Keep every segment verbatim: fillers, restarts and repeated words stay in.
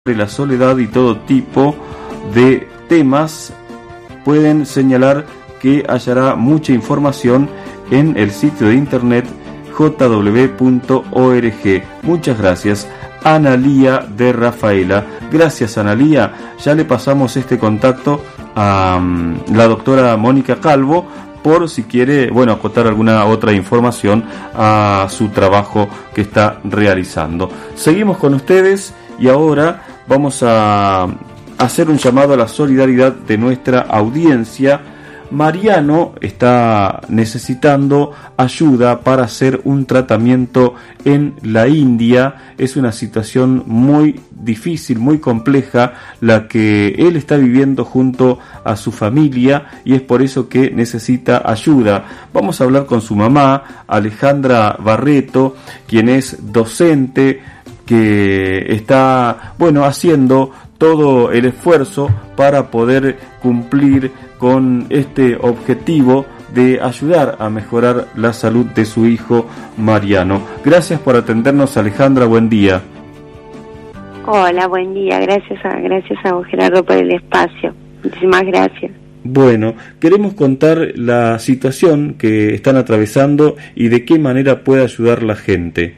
de la soledad y todo tipo de temas, pueden señalar que hallará mucha información en el sitio de internet j w punto org. Muchas gracias, Analía de Rafaela. Gracias, Analía. Ya le pasamos este contacto a um, la doctora Mónica Calvo por si quiere, bueno, acotar alguna otra información a su trabajo que está realizando. Seguimos con ustedes y ahora vamos a hacer un llamado a la solidaridad de nuestra audiencia. Mariano está necesitando ayuda para hacer un tratamiento en la India. Es una situación muy difícil, muy compleja, la que él está viviendo junto a su familia, y es por eso que necesita ayuda. Vamos a hablar con su mamá, Alejandra Barreto, quien es docente, que está, bueno, haciendo todo el esfuerzo para poder cumplir con este objetivo de ayudar a mejorar la salud de su hijo Mariano. Gracias por atendernos, Alejandra, buen día. Hola, buen día, gracias a, gracias a vos, Gerardo, por el espacio. Muchísimas gracias. Bueno, queremos contar la situación que están atravesando y de qué manera puede ayudar la gente.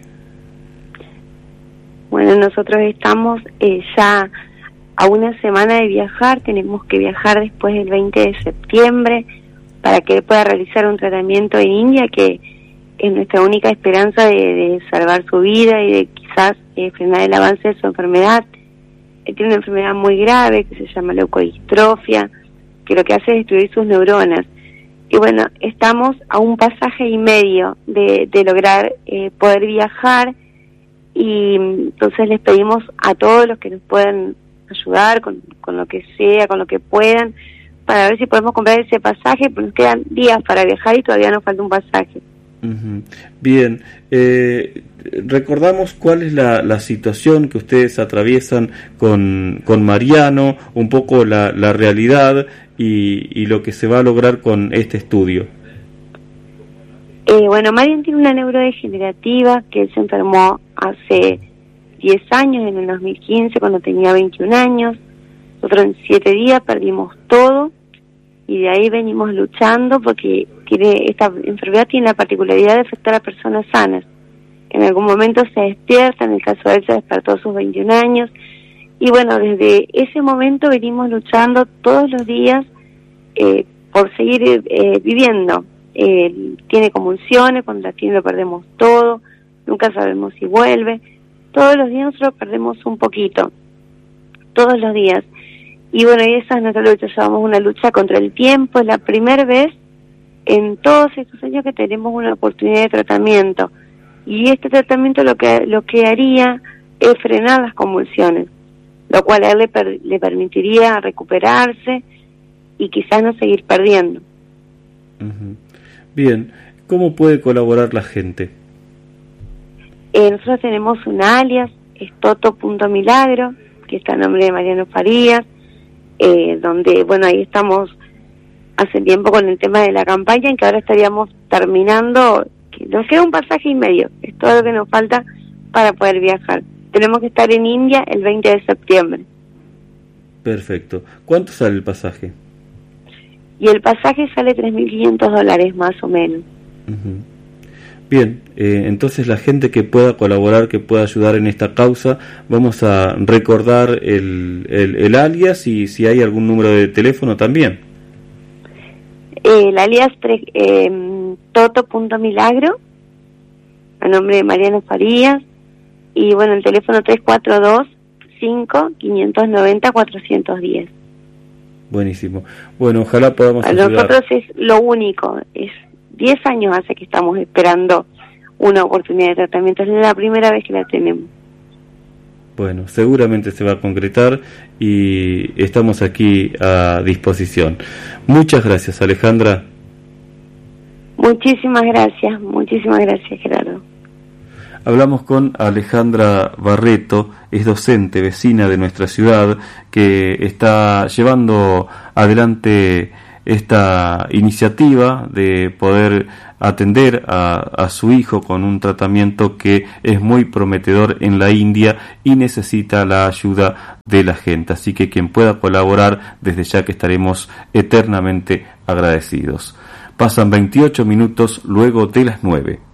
Bueno, nosotros estamos eh, ya a una semana de viajar. Tenemos que viajar después del veinte de septiembre para que él pueda realizar un tratamiento en India, que es nuestra única esperanza de, de salvar su vida y de quizás eh, frenar el avance de su enfermedad. Él tiene una enfermedad muy grave que se llama leucodistrofia, que lo que hace es destruir sus neuronas. Y bueno, estamos a un pasaje y medio de, de lograr eh, poder viajar, y entonces les pedimos a todos los que nos puedan ayudar con, con lo que sea, con lo que puedan, para ver si podemos comprar ese pasaje, porque nos quedan días para viajar y todavía nos falta un pasaje. Uh-huh. Bien, eh, recordamos cuál es la, la situación que ustedes atraviesan con, con Mariano, un poco la, la realidad y, y lo que se va a lograr con este estudio. Eh, bueno, Mariano tiene una neurodegenerativa que él se enfermó hace diez años, en el dos mil quince, cuando tenía veintiún años. Nosotros en siete días perdimos todo, y de ahí venimos luchando, porque tiene esta enfermedad tiene la particularidad de afectar a personas sanas. En algún momento se despierta, en el caso de él se despertó a sus veintiún años, y bueno, desde ese momento venimos luchando todos los días eh, por seguir eh, viviendo. Eh, tiene convulsiones, cuando la tiene lo perdemos todo, nunca sabemos si vuelve. Todos los días nosotros perdemos un poquito, todos los días. Y bueno, y esa es nuestra lucha. Llevamos una lucha contra el tiempo. Es la primera vez en todos estos años que tenemos una oportunidad de tratamiento, y este tratamiento lo que lo que haría es frenar las convulsiones, lo cual a él le, per, le permitiría recuperarse y quizás no seguir perdiendo. Uh-huh. Bien, ¿cómo puede colaborar la gente? Eh, nosotros tenemos un alias, es toto punto milagro, que está a nombre de Mariano Farías, eh, donde, bueno, ahí estamos hace tiempo con el tema de la campaña, en que ahora estaríamos terminando, que nos queda un pasaje y medio, es todo lo que nos falta para poder viajar. Tenemos que estar en India el veinte de septiembre. Perfecto. ¿Cuánto sale el pasaje? Y el pasaje sale tres mil quinientos dólares más o menos. Uh-huh. Bien, eh, entonces la gente que pueda colaborar, que pueda ayudar en esta causa, vamos a recordar el, el, el alias y si hay algún número de teléfono también. Eh, el alias eh, toto punto milagro, a nombre de Mariano Farías, y bueno, el teléfono tres cuatro dos, cinco, cinco nueve cero, cuatro uno cero. Buenísimo. Bueno, ojalá podamos Para ayudar. nosotros es lo único, es diez años hace que estamos esperando una oportunidad de tratamiento, es la primera vez que la tenemos. Bueno, seguramente se va a concretar y estamos aquí a disposición. Muchas gracias, Alejandra. Muchísimas gracias, muchísimas gracias, Gerardo. Hablamos con Alejandra Barreto, es docente, vecina de nuestra ciudad, que está llevando adelante esta iniciativa de poder atender a, a su hijo con un tratamiento que es muy prometedor en la India y necesita la ayuda de la gente. Así que quien pueda colaborar, desde ya que estaremos eternamente agradecidos. Pasan veintiocho minutos luego de las nueve.